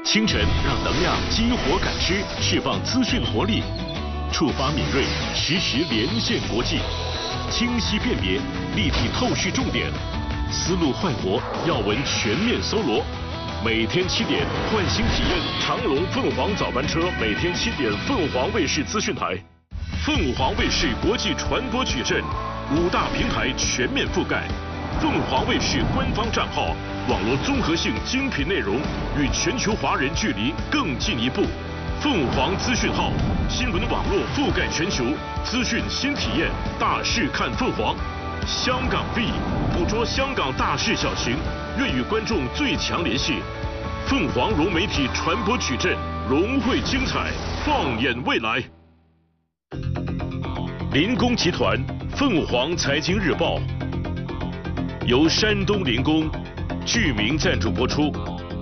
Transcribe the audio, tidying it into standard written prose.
清晨让能量激活感知，释放资讯活力，触发敏锐，实时连线国际，清晰辨别，立体透视重点，思路焕活，要闻全面搜罗。每天7点，换新体验长龙凤凰早班车，每天7点，凤凰卫视资讯台，凤凰卫视国际传播矩阵，5大平台全面覆盖。凤凰卫视官方账号，网络综合性精品内容，与全球华人距离更进一步。凤凰资讯号，新闻网络覆盖全球，资讯新体验，大事看凤凰。香港 V 捕捉香港大事小情，愿与观众最强联系。凤凰融媒体传播矩阵，融汇精彩，放眼未来。林工集团凤凰财经日报由山东林工剧名赞助播出。